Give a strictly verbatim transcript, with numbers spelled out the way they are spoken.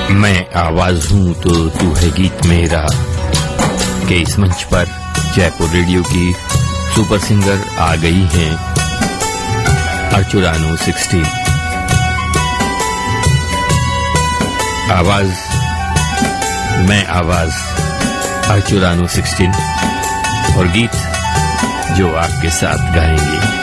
मैं आवाज हूँ तो तू है गीत मेरा के इस मंच पर जयपुर रेडियो की सुपर सिंगर आ गई हैं अर्चुरानो सिक्सटीन। आवाज मैं आवाज अर्चुरानो सिक्सटीन और गीत जो आपके साथ गाएंगे।